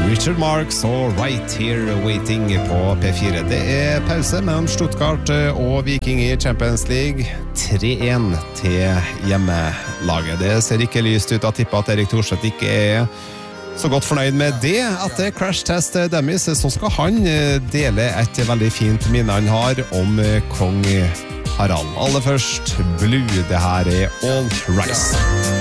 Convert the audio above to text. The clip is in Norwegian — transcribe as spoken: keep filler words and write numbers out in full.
Richard Marx og Right Here Waiting på P fire. Det er pause mellom Stuttgart og Viking i Champions League. tre én til hjemmelaget. Det ser ikke lyst ut. Jeg tipper at Erik Thorstvedt ikke er så godt fornøyd med det. Etter Crash Test Dummies så skal han dele et veldig fint minne han har om kong Harald. Aller først Blue, det her er All Rise.